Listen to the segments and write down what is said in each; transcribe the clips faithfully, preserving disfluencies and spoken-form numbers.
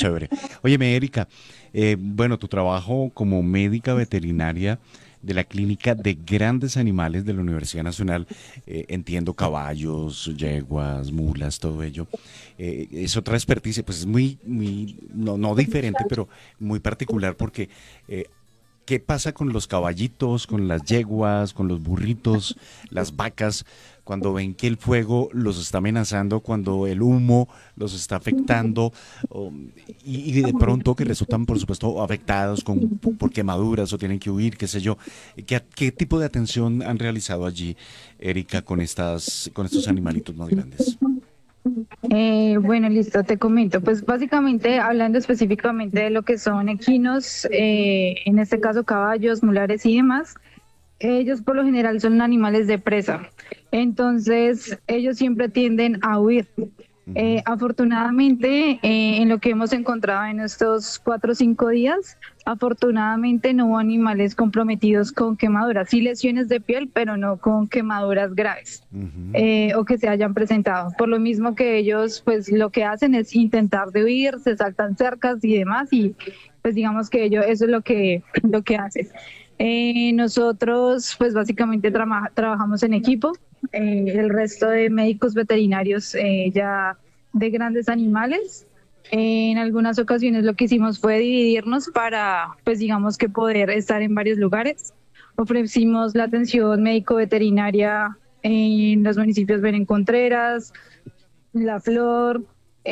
Chévere. Óyeme, Erika, eh, bueno, tu trabajo como médica veterinaria de la Clínica de Grandes Animales de la Universidad Nacional, eh, entiendo caballos, yeguas, mulas, todo ello, eh, es otra experticia, pues es muy, muy, no, no diferente, pero muy particular porque eh, ¿qué pasa con los caballitos, con las yeguas, con los burritos, las vacas, cuando ven que el fuego los está amenazando, cuando el humo los está afectando o- y, y de pronto que resultan, por supuesto, afectados con, por quemaduras o tienen que huir, qué sé yo? ¿Qué, qué tipo de atención han realizado allí, Erika, con estas, con estos animalitos más grandes? Eh, bueno, listo, te comento. Pues básicamente hablando específicamente de lo que son equinos, eh, en este caso caballos, mulares y demás, ellos por lo general son animales de presa. Entonces, ellos siempre tienden a huir. Eh, Ujú. afortunadamente, eh, en lo que hemos encontrado en estos cuatro o cinco días, afortunadamente no hubo animales comprometidos con quemaduras, sí lesiones de piel, pero no con quemaduras graves Ujú. eh, o que se hayan presentado. Por lo mismo que ellos, pues lo que hacen es intentar de huir, se saltan cercas y demás, y pues digamos que ellos, eso es lo que, lo que hacen. Eh, nosotros, pues básicamente trama- trabajamos en equipo. Eh, el resto de médicos veterinarios eh, ya de grandes animales. Eh, en algunas ocasiones lo que hicimos fue dividirnos para, pues digamos que poder estar en varios lugares. Ofrecimos la atención médico-veterinaria en los municipios Belén Contreras, La Flor,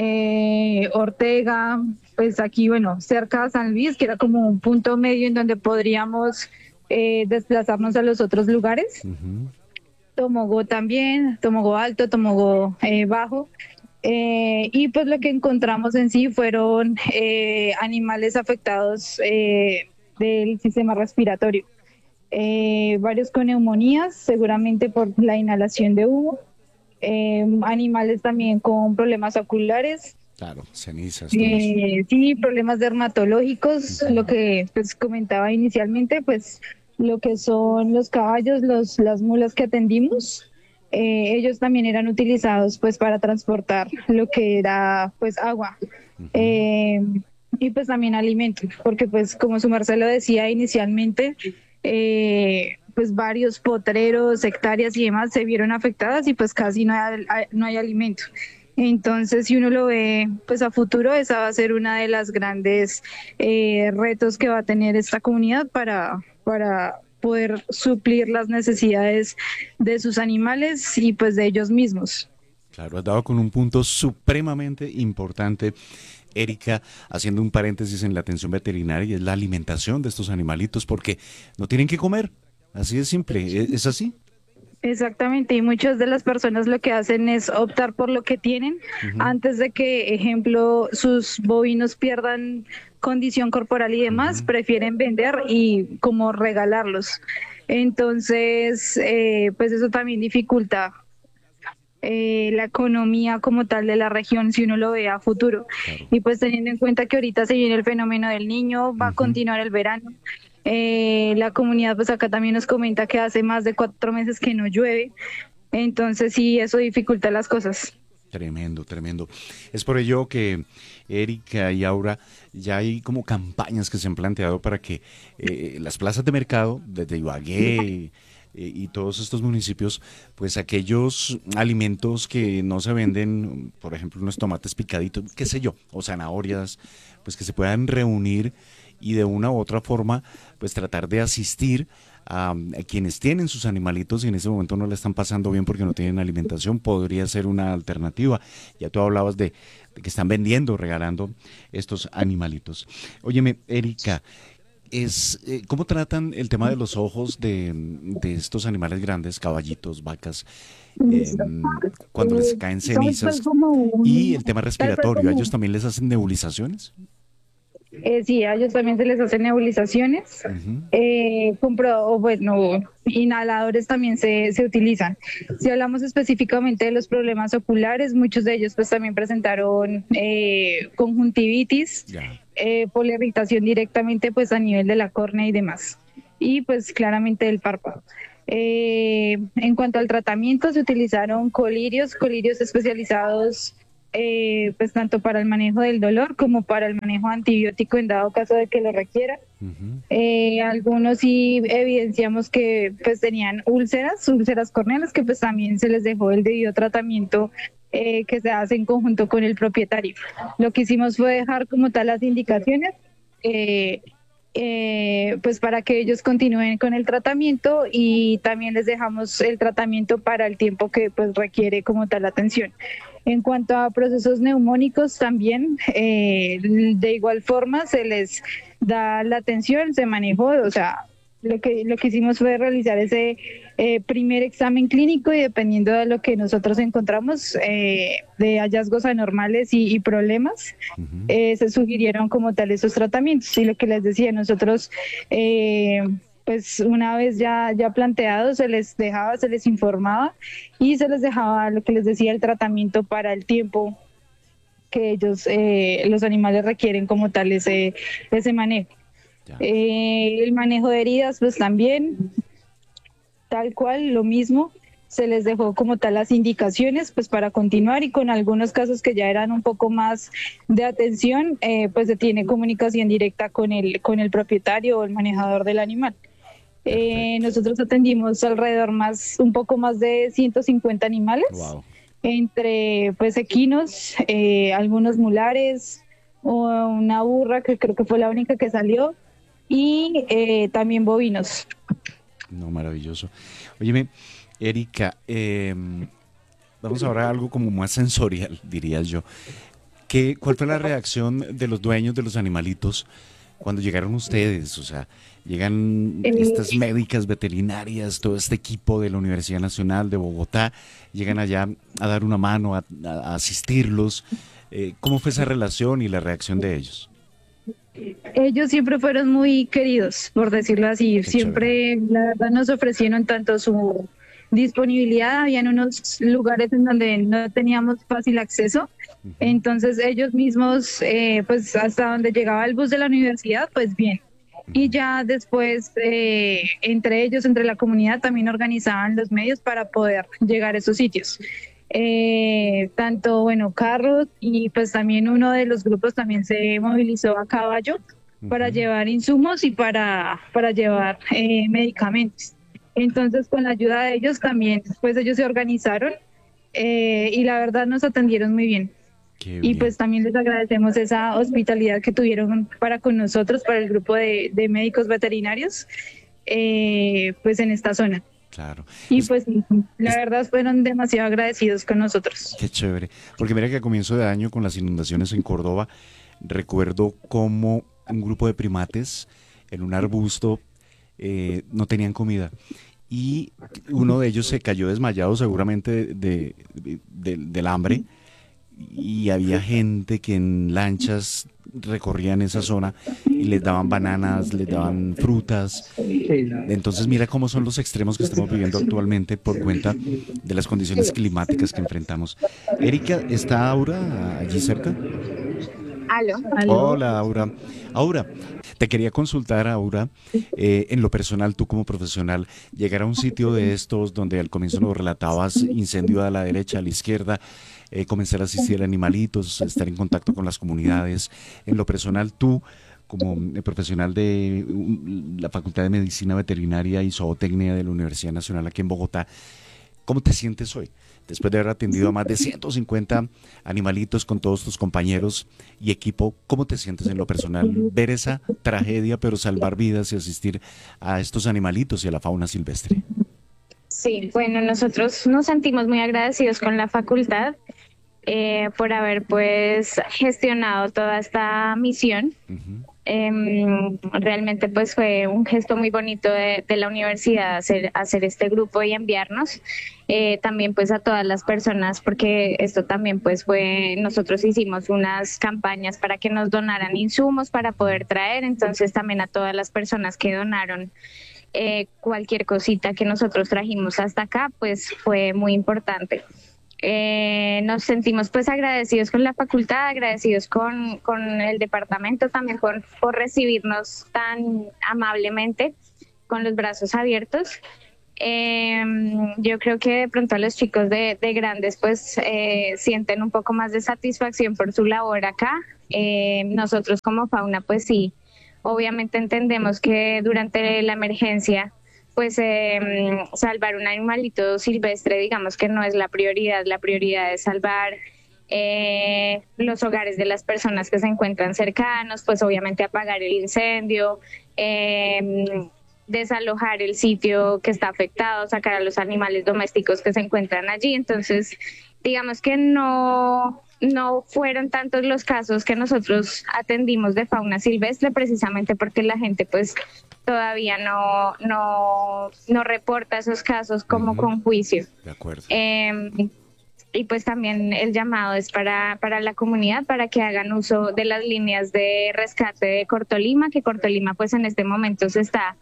eh, Ortega, pues aquí, bueno, cerca de San Luis, que era como un punto medio en donde podríamos eh, desplazarnos a los otros lugares. Ujú. Tomogó también, Tomogó Alto, Tomogó eh, Bajo. Eh, y pues lo que encontramos en sí fueron eh, animales afectados eh, del sistema respiratorio. Eh, varios con neumonías, seguramente por la inhalación de humo. Eh, animales también con problemas oculares. Claro, cenizas, todo eso. Eh, sí, problemas dermatológicos, lo Ujú. que pues comentaba inicialmente, pues lo que son los caballos, los, las mulas que atendimos, eh, ellos también eran utilizados pues para transportar lo que era pues agua Ujú. eh, y pues también alimentos, porque pues como su merced lo decía inicialmente, eh, pues varios potreros, hectáreas y demás se vieron afectadas y pues casi no hay, no hay alimento. Entonces, si uno lo ve pues a futuro, esa va a ser una de las grandes eh, retos que va a tener esta comunidad para, para poder suplir las necesidades de sus animales y pues de ellos mismos. Claro, has dado con un punto supremamente importante, Erika, haciendo un paréntesis en la atención veterinaria, y es la alimentación de estos animalitos, porque no tienen que comer. Así de simple, ¿e- ¿es así? Exactamente, y muchas de las personas lo que hacen es optar por lo que tienen Ujú. antes de que, ejemplo, sus bovinos pierdan condición corporal y demás, Ujú. prefieren vender y como regalarlos. Entonces, eh, pues eso también dificulta eh, la economía como tal de la región si uno lo ve a futuro. Claro. Y pues teniendo en cuenta que ahorita se viene el fenómeno del niño, va a Ujú. continuar el verano. Eh, la comunidad pues acá también nos comenta que hace más de cuatro meses que no llueve, entonces sí, eso dificulta las cosas. Tremendo, tremendo. Es por ello que Erika y Aura, ya hay como campañas que se han planteado para que eh, las plazas de mercado, desde Ibagué, eh, y todos estos municipios, pues aquellos alimentos que no se venden, por ejemplo, unos tomates picaditos, qué sé yo, o zanahorias, pues que se puedan reunir y de una u otra forma, pues tratar de asistir a, a quienes tienen sus animalitos y en ese momento no le están pasando bien porque no tienen alimentación, podría ser una alternativa. Ya tú hablabas de, de que están vendiendo, regalando estos animalitos. Óyeme, Erika, es, eh, ¿cómo tratan el tema de los ojos de, de estos animales grandes, caballitos, vacas, eh, Listo. cuando les Eh, caen tal cual cenizas? como Y un, el tema tal cual respiratorio, ¿a ellos como también les hacen nebulizaciones? Eh, sí, a ellos también se les hacen nebulizaciones. Ujú. Eh, compro, o bueno, inhaladores también se, se utilizan. Si hablamos específicamente de los problemas oculares, muchos de ellos pues también presentaron eh, conjuntivitis, Ya. eh, por la irritación directamente pues a nivel de la córnea y demás. Y pues claramente del párpado. Eh, en cuanto al tratamiento, se utilizaron colirios, colirios especializados eh, pues tanto para el manejo del dolor como para el manejo antibiótico en dado caso de que lo requiera. Ujú. Eh, algunos sí evidenciamos que pues tenían úlceras, úlceras corneales, que pues también se les dejó el debido tratamiento eh, que se hace en conjunto con el propietario. Lo que hicimos fue dejar como tal las indicaciones, eh, eh, pues para que ellos continúen con el tratamiento, y también les dejamos el tratamiento para el tiempo que pues requiere como tal atención. En cuanto a procesos neumónicos también, eh, de igual forma se les da la atención, se manejó, o sea, lo que, lo que hicimos fue realizar ese eh, primer examen clínico, y dependiendo de lo que nosotros encontramos eh, de hallazgos anormales y, y problemas, Ujú. eh, se sugirieron como tal esos tratamientos. Y lo que les decía, nosotros, eh, pues una vez ya, ya planteado, se les dejaba, se les informaba y se les dejaba lo que les decía, el tratamiento para el tiempo que ellos, eh, los animales requieren como tal ese, ese manejo. Ya. Eh, el manejo de heridas, pues también, tal cual, lo mismo, se les dejó como tal las indicaciones pues para continuar, y con algunos casos que ya eran un poco más de atención, eh, pues se tiene comunicación directa con el, con el propietario o el manejador del animal. Eh, Perfecto. nosotros atendimos alrededor más, un poco más de ciento cincuenta animales, Wow. entre pues equinos, eh, algunos mulares, o una burra que creo que fue la única que salió, y eh, también bovinos. No, maravilloso. Óyeme, Erika, eh, vamos ahora a algo como más sensorial, diría yo. ¿Qué, cuál fue la reacción de los dueños de los animalitos cuando llegaron ustedes? O sea, llegan estas Eh, médicas veterinarias, todo este equipo de la Universidad Nacional de Bogotá, llegan allá a dar una mano, a, a asistirlos. Eh, ¿cómo fue esa relación y la reacción de ellos? Ellos siempre fueron muy queridos, por decirlo así. Qué chévere. Siempre, la verdad, nos ofrecieron tanto su disponibilidad, habían unos lugares en donde no teníamos fácil acceso. Ujú. Entonces ellos mismos, eh, pues hasta donde llegaba el bus de la universidad, pues bien. Y Ujú. ya después, eh, entre ellos, entre la comunidad, también organizaban los medios para poder llegar a esos sitios. Eh, tanto, bueno, carros, y pues también uno de los grupos también se movilizó a caballo para Ujú. llevar insumos y para, para llevar eh, medicamentos. Entonces, con la ayuda de ellos también, pues ellos se organizaron, eh, y la verdad nos atendieron muy bien. Qué Y bien. pues también les agradecemos esa hospitalidad que tuvieron para con nosotros, para el grupo de, de médicos veterinarios, eh, pues en esta zona. Claro. Y Es, pues la es, verdad fueron demasiado agradecidos con nosotros. Qué chévere. Porque mira que a comienzo de año con las inundaciones en Córdoba, recuerdo cómo un grupo de primates en un arbusto eh, no tenían comida. Y uno de ellos se cayó desmayado seguramente de, de- de- del hambre. Y había gente que en lanchas recorrían esa zona y les daban bananas, les daban frutas. Entonces mira cómo son los extremos que estamos viviendo actualmente por cuenta de las condiciones climáticas que enfrentamos. Erika, ¿está Aura allí cerca? Aló. Aló. Hola, Aura. Aura, te quería consultar, Aura, eh, en lo personal, tú como profesional, llegar a un sitio de estos donde al comienzo nos relatabas incendio a la derecha, a la izquierda, eh, comenzar a asistir a animalitos, estar en contacto con las comunidades. En lo personal, tú como eh, profesional de um, la Facultad de Medicina Veterinaria y Zootecnia de la Universidad Nacional aquí en Bogotá, ¿cómo te sientes hoy? Después de haber atendido a más de ciento cincuenta animalitos con todos tus compañeros y equipo, ¿cómo te sientes en lo personal? Ver esa tragedia, pero salvar vidas y asistir a estos animalitos y a la fauna silvestre. Sí, bueno, nosotros nos sentimos muy agradecidos con la facultad eh, por haber pues gestionado toda esta misión. Ujú. Em, realmente pues fue un gesto muy bonito de, de la universidad hacer, hacer este grupo y enviarnos. Eh, también pues a todas las personas, porque esto también pues fue, nosotros hicimos unas campañas para que nos donaran insumos para poder traer, entonces también a todas las personas que donaron eh, cualquier cosita que nosotros trajimos hasta acá, pues fue muy importante. Eh, nos sentimos pues agradecidos con la facultad, agradecidos con, con el departamento también por, por recibirnos tan amablemente, con los brazos abiertos. Eh, yo creo que de pronto los chicos de, de grandes pues eh, sienten un poco más de satisfacción por su labor acá. Eh, nosotros como Fauna pues sí, obviamente entendemos que durante la emergencia pues eh, salvar un animalito silvestre digamos que no es la prioridad, la prioridad es salvar eh, los hogares de las personas que se encuentran cercanos, pues obviamente apagar el incendio, eh, desalojar el sitio que está afectado, sacar a los animales domésticos que se encuentran allí. Entonces, digamos que no, no fueron tantos los casos que nosotros atendimos de fauna silvestre, precisamente porque la gente pues todavía no, no, no reporta esos casos como uh-huh. con juicio. De acuerdo. Eh, y pues también el llamado es para, para la comunidad para que hagan uso de las líneas de rescate de Cortolima, que Cortolima pues en este momento se está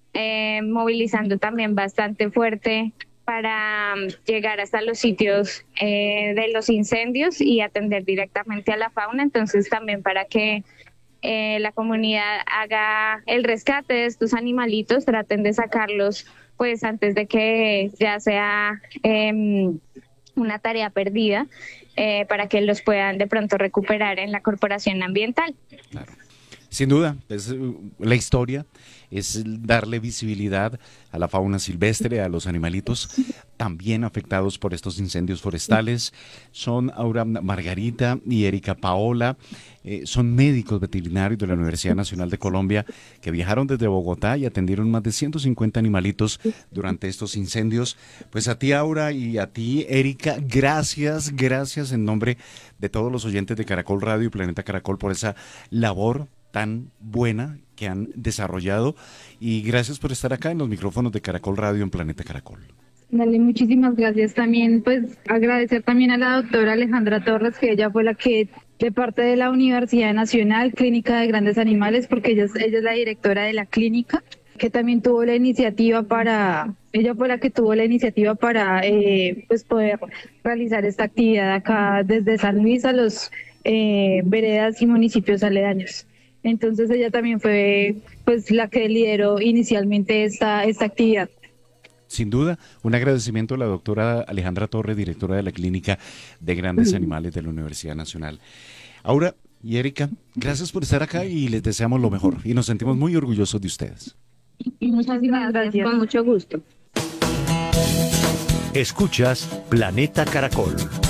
Eh, movilizando también bastante fuerte para um, llegar hasta los sitios eh, de los incendios y atender directamente a la fauna. Entonces también para que eh, la comunidad haga el rescate de estos animalitos, traten de sacarlos pues antes de que ya sea eh, una tarea perdida, eh, para que los puedan de pronto recuperar en la corporación ambiental. Claro. Sin duda, es la historia, es darle visibilidad a la fauna silvestre, a los animalitos también afectados por estos incendios forestales. Son ahora Margarita y Erika Paola, eh, son médicos veterinarios de la Universidad Nacional de Colombia que viajaron desde Bogotá y atendieron más de ciento cincuenta animalitos durante estos incendios. Pues a ti, Aura, y a ti, Erika, gracias, gracias en nombre de todos los oyentes de Caracol Radio y Planeta Caracol por esa labor tan buena que han desarrollado, y gracias por estar acá en los micrófonos de Caracol Radio en Planeta Caracol. Dale, muchísimas gracias. También pues agradecer también a la doctora Alejandra Torres, que ella fue la que de parte de la Universidad Nacional Clínica de Grandes Animales, porque ella es, ella es la directora de la clínica, que también tuvo la iniciativa para, ella fue la que tuvo la iniciativa para eh, pues poder realizar esta actividad acá desde San Luis a los eh, veredas y municipios aledaños. Entonces ella también fue pues la que lideró inicialmente esta, esta actividad. Sin duda, un agradecimiento a la doctora Alejandra Torres, directora de la Clínica de Grandes uh-huh. Animales de la Universidad Nacional. Aura y Erika, gracias por estar acá y les deseamos lo mejor y nos sentimos muy orgullosos de ustedes. Y muchas gracias, gracias. Con mucho gusto. Escuchas Planeta Caracol.